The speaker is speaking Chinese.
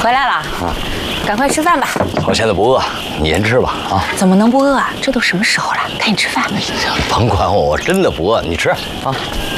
回来了啊，赶快吃饭吧。 我现在不饿，你先吃吧啊。 怎么能不饿啊？这都什么时候了？赶紧吃饭。 甭管我，我真的不饿，你吃啊。